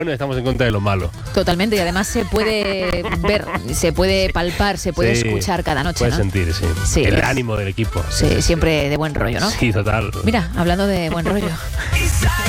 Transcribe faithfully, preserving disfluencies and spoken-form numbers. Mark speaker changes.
Speaker 1: Bueno, estamos en contra de lo malo.
Speaker 2: Totalmente, y además se puede ver, se puede palpar, se puede
Speaker 1: Sí,
Speaker 2: escuchar cada noche,
Speaker 1: puedes
Speaker 2: ¿no?
Speaker 1: sentir, sí.
Speaker 2: Sí,
Speaker 1: el
Speaker 2: es-
Speaker 1: ánimo del equipo.
Speaker 2: Sí, siempre de buen rollo, ¿no?
Speaker 1: Sí, total.
Speaker 2: Mira, hablando de buen rollo.